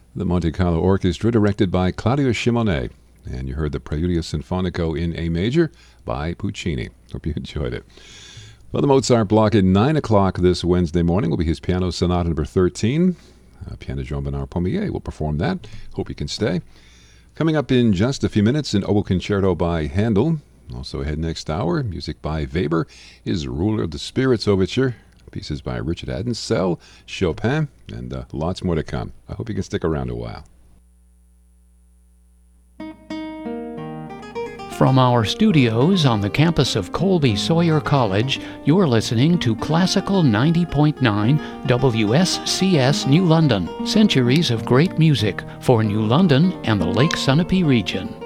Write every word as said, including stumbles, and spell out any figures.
The Monte Carlo Orchestra, directed by Claudio Simonet. And you heard the Preludio Sinfonico in A major by Puccini. Hope you enjoyed it. Well, the Mozart block at nine o'clock this Wednesday morning will be his Piano Sonata number thirteen. Uh, Piano Jean Bernard Pommier will perform that. Hope you can stay. Coming up in just a few minutes, an oboe concerto by Handel. Also ahead next hour, music by Weber, his Ruler of the Spirits Overture. Pieces by Richard Adensel, Chopin, and uh, lots more to come. I hope you can stick around a while. From our studios on the campus of Colby Sawyer College, you're listening to Classical ninety point nine W S C S New London. Centuries of great music for New London and the Lake Sunapee region.